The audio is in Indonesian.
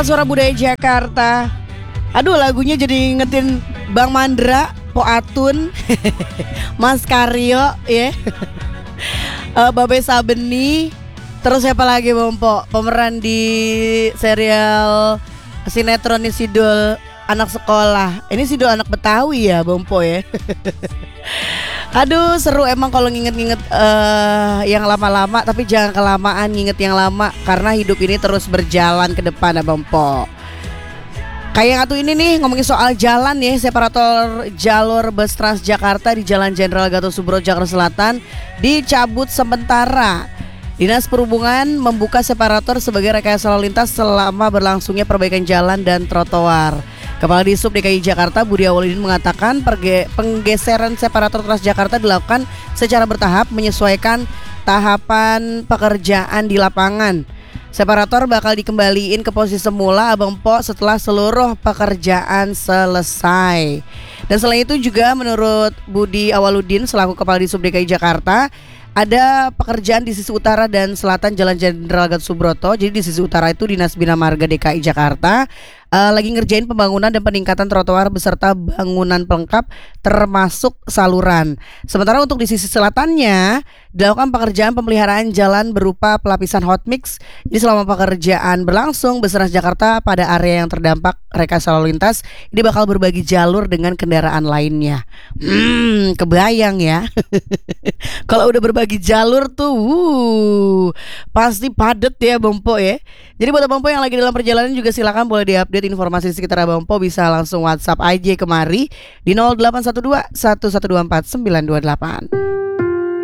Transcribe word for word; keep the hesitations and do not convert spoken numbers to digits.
Suara Budaya Jakarta. Aduh, lagunya jadi ngetin Bang Mandra, Po Atun, Mas Karyo, ya, uh, Babe Sabeni. Terus siapa lagi Bang Po? Pemeran di serial sinetron Sidul Anak Sekolah. Ini Sidul Anak Betawi ya Bang Po ya. Aduh, seru emang kalau nginget-nginget uh, yang lama-lama. Tapi jangan kelamaan nginget yang lama, karena hidup ini terus berjalan ke depan ya Bang Po. Kayak yang satu ini nih, ngomongin soal jalan ya. Separator jalur bus Transjakarta di Jalan Jenderal Gatot Subroto Jakarta Selatan dicabut sementara. Dinas Perhubungan membuka separator sebagai rekayasa lalu lintas selama berlangsungnya perbaikan jalan dan trotoar. Kepala Disub D K I Jakarta Budi Awaludin mengatakan perge- penggeseran separator Transjakarta dilakukan secara bertahap menyesuaikan tahapan pekerjaan di lapangan. Separator bakal dikembaliin ke posisi semula Abang Po setelah seluruh pekerjaan selesai. Dan selain itu juga menurut Budi Awaludin selaku Kepala Disub D K I Jakarta, ada pekerjaan di sisi utara dan selatan Jalan Jenderal Gatot Subroto. Jadi di sisi utara itu Dinas Bina Marga D K I Jakarta uh, lagi ngerjain pembangunan dan peningkatan trotoar beserta bangunan pelengkap termasuk saluran. Sementara untuk di sisi selatannya dilakukan pekerjaan pemeliharaan jalan berupa pelapisan hot mix. Jadi selama pekerjaan berlangsung, bus Transjakarta pada area yang terdampak rekayasa lalu lintas ini bakal berbagi jalur dengan kendaraan lainnya. Hmm, kebayang ya. Kalau udah berbagi jalur tuh, wuh, pasti padet ya Bang Po ya. Jadi buat Bang Po yang lagi dalam perjalanan juga silakan boleh diupdate informasi di sekitar Bang Po, bisa langsung WhatsApp aja kemari di nol delapan satu dua satu satu dua empat sembilan dua delapan.